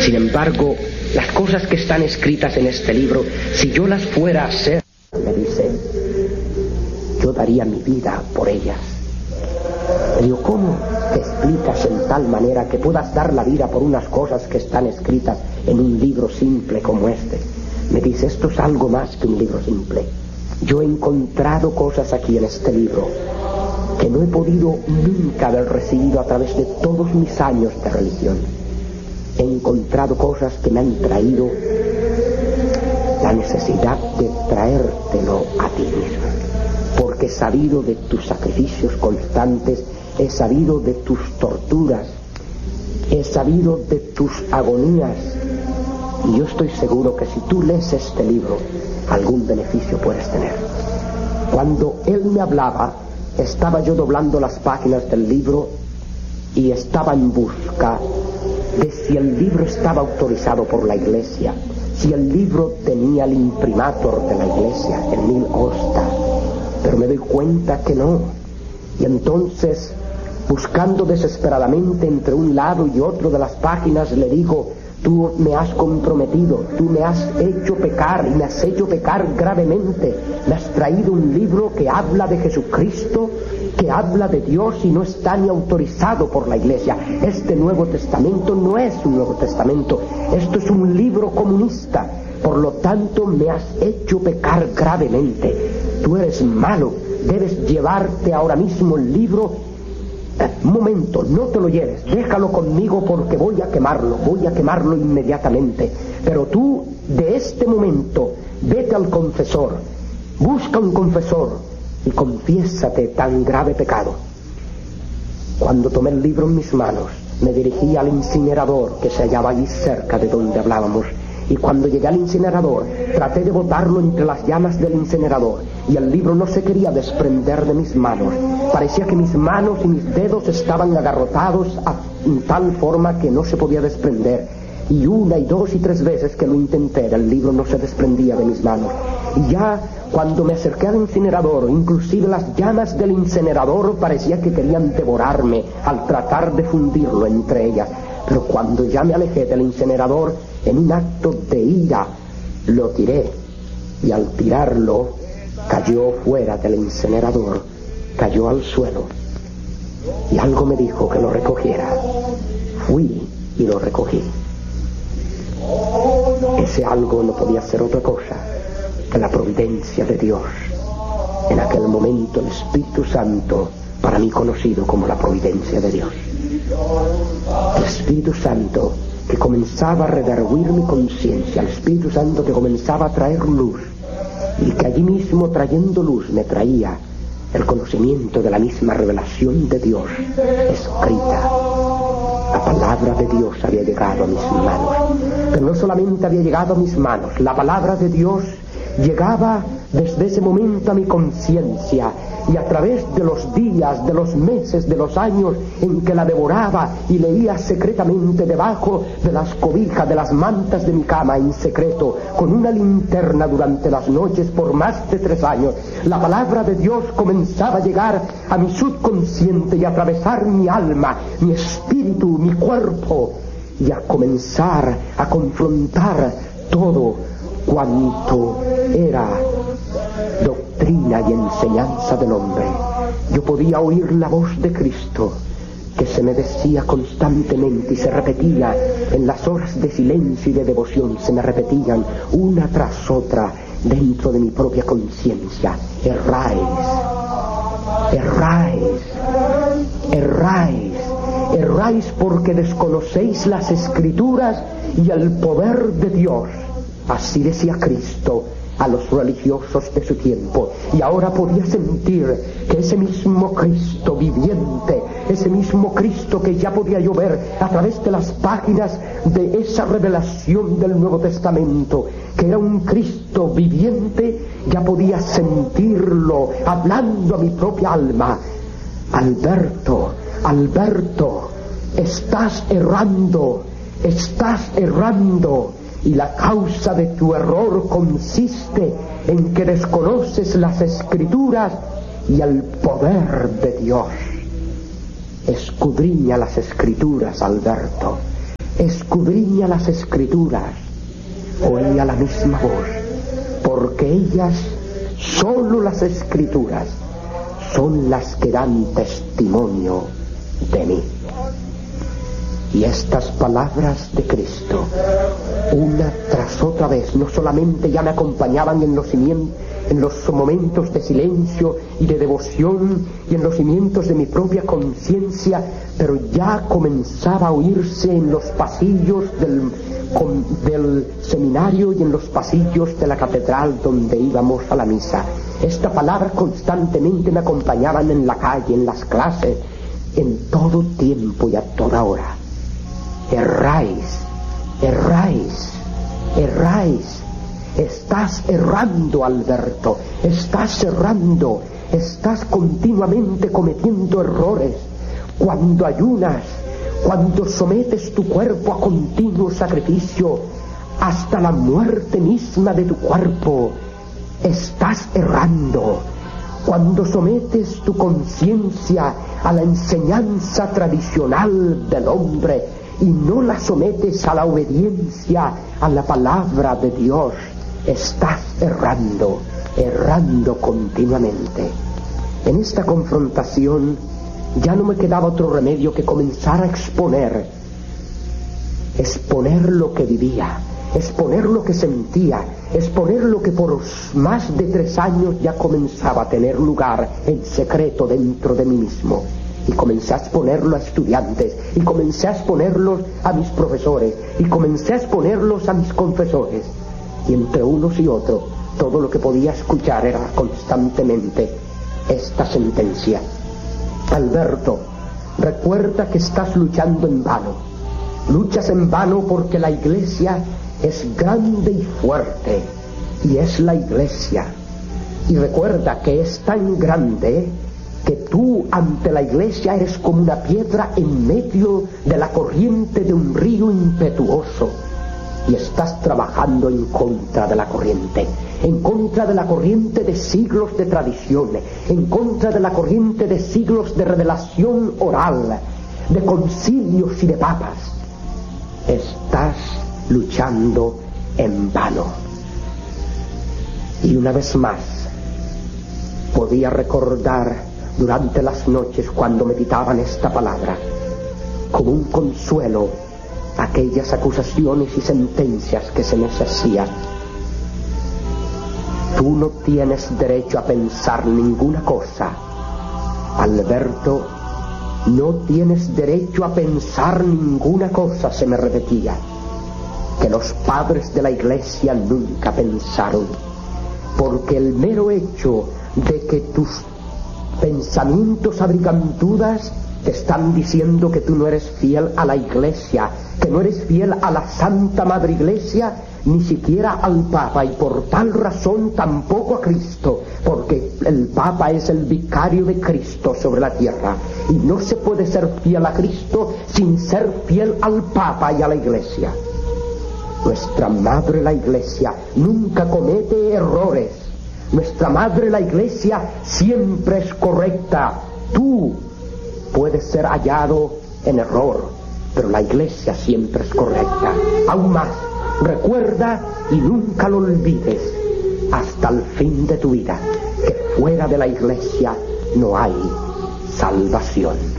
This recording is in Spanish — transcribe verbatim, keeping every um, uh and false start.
Sin embargo, las cosas que están escritas en este libro, si yo las fuera a hacer, me dice, yo daría mi vida por ellas. Le digo, ¿cómo te explicas en tal manera que puedas dar la vida por unas cosas que están escritas en un libro simple como este? Me dice, esto es algo más que un libro simple. Yo he encontrado cosas aquí en este libro que no he podido nunca haber recibido a través de todos mis años de religión. He encontrado cosas que me han traído la necesidad de traértelo a ti mismo, porque he sabido de tus sacrificios constantes, he sabido de tus torturas, he sabido de tus agonías, y yo estoy seguro que si tú lees este libro, algún beneficio puedes tener. Cuando él me hablaba, estaba yo doblando las páginas del libro y estaba en busca de si el libro estaba autorizado por la Iglesia, si el libro tenía el imprimatur de la Iglesia, el mil hosta, pero me doy cuenta que no. Y entonces, buscando desesperadamente entre un lado y otro de las páginas, le digo, tú me has comprometido, tú me has hecho pecar y me has hecho pecar gravemente. Me has traído un libro que habla de Jesucristo, que habla de Dios y no está ni autorizado por la Iglesia. Este Nuevo Testamento no es un Nuevo Testamento, esto es un libro comunista. Por lo tanto, me has hecho pecar gravemente. Tú eres malo, debes llevarte ahora mismo el libro. Un momento, no te lo lleves, déjalo conmigo porque voy a quemarlo, voy a quemarlo inmediatamente. Pero tú, de este momento, vete al confesor, busca un confesor y confiésate tan grave pecado. Cuando tomé el libro en mis manos, me dirigí al incinerador que se hallaba allí cerca de donde hablábamos. Y cuando llegué al incinerador, traté de botarlo entre las llamas del incinerador, y el libro no se quería desprender de mis manos. Parecía que mis manos y mis dedos estaban agarrotados a, en tal forma que no se podía desprender. Y una y dos y tres veces que lo intenté, el libro no se desprendía de mis manos. Y ya cuando me acerqué al incinerador, inclusive las llamas del incinerador parecía que querían devorarme al tratar de fundirlo entre ellas. Pero cuando ya me alejé del incinerador, en un acto de ira, lo tiré, y al tirarlo, cayó fuera del incinerador, cayó al suelo, y algo me dijo que lo recogiera. Fui y lo recogí. Ese algo no podía ser otra cosa que la providencia de Dios. En aquel momento el Espíritu Santo, para mí conocido como la providencia de Dios. El Espíritu Santo que comenzaba a redarguir mi conciencia, el Espíritu Santo que comenzaba a traer luz, y que allí mismo, trayendo luz, me traía el conocimiento de la misma revelación de Dios escrita. La palabra de Dios había llegado a mis manos, pero no solamente había llegado a mis manos, la palabra de Dios llegaba desde ese momento a mi conciencia, y a través de los días, de los meses, de los años en que la devoraba y leía secretamente debajo de las cobijas, de las mantas de mi cama en secreto, con una linterna durante las noches por más de tres años, la palabra de Dios comenzaba a llegar a mi subconsciente y a atravesar mi alma, mi espíritu, mi cuerpo, y a comenzar a confrontar todo cuanto era doctrina y enseñanza del hombre. Yo podía oír la voz de Cristo que se me decía constantemente y se repetía en las horas de silencio y de devoción, se me repetían una tras otra dentro de mi propia conciencia: erráis, erráis, erráis, erráis porque desconocéis las Escrituras y el poder de Dios. Así decía Cristo a los religiosos de su tiempo, y ahora podía sentir que ese mismo Cristo viviente, ese mismo Cristo que ya podía yo ver a través de las páginas de esa revelación del Nuevo Testamento, que era un Cristo viviente, ya podía sentirlo hablando a mi propia alma: Alberto, Alberto, estás errando, estás errando. Y la causa de tu error consiste en que desconoces las Escrituras y el poder de Dios. Escudriña las Escrituras, Alberto. escudriña las Escrituras, oía la misma voz, porque ellas, solo las Escrituras, son las que dan testimonio de mí. Y estas palabras de Cristo, una tras otra vez, no solamente ya me acompañaban en los cimientos, en los momentos de silencio y de devoción y en los cimientos de mi propia conciencia, pero ya comenzaba a oírse en los pasillos del, con, del seminario y en los pasillos de la catedral donde íbamos a la misa. Esta palabra constantemente me acompañaban en la calle, en las clases, en todo tiempo y a toda hora. Erráis, erráis, erráis. Estás errando, Alberto, estás errando, estás continuamente cometiendo errores. Cuando ayunas, cuando sometes tu cuerpo a continuo sacrificio, hasta la muerte misma de tu cuerpo, estás errando. Cuando sometes tu conciencia a la enseñanza tradicional del hombre y no la sometes a la obediencia a la palabra de Dios, estás errando, errando continuamente. En esta confrontación ya no me quedaba otro remedio que comenzar a exponer, exponer lo que vivía, exponer lo que sentía, exponer lo que por más de tres años ya comenzaba a tener lugar en secreto dentro de mí mismo. Y comencé a exponerlo a estudiantes, y comencé a exponerlos a mis profesores, y comencé a exponerlos a mis confesores. Y entre unos y otros, todo lo que podía escuchar era constantemente esta sentencia: Alberto, recuerda que estás luchando en vano. Luchas en vano porque la Iglesia es grande y fuerte, y es la Iglesia. Y recuerda que es tan grande que tú ante la Iglesia eres como una piedra en medio de la corriente de un río impetuoso. Y estás trabajando en contra de la corriente, en contra de la corriente de siglos de tradiciones, en contra de la corriente de siglos de revelación oral, de concilios y de papas. Estás luchando en vano. Y una vez más podía recordar durante las noches cuando meditaban esta palabra como un consuelo aquellas acusaciones y sentencias que se nos hacían. Tú no tienes derecho a pensar ninguna cosa, Alberto, no tienes derecho a pensar ninguna cosa, se me repetía, que los padres de la Iglesia nunca pensaron, porque el mero hecho de que tus pensamientos abrigan dudas te están diciendo que tú no eres fiel a la Iglesia, que no eres fiel a la Santa Madre Iglesia, ni siquiera al Papa, y por tal razón tampoco a Cristo, porque el Papa es el vicario de Cristo sobre la tierra, y no se puede ser fiel a Cristo sin ser fiel al Papa y a la Iglesia. Nuestra Madre la Iglesia nunca comete errores. Nuestra Madre la Iglesia siempre es correcta. Tú puedes ser hallado en error, pero la Iglesia siempre es correcta. Aún más, recuerda y nunca lo olvides hasta el fin de tu vida, que fuera de la Iglesia no hay salvación.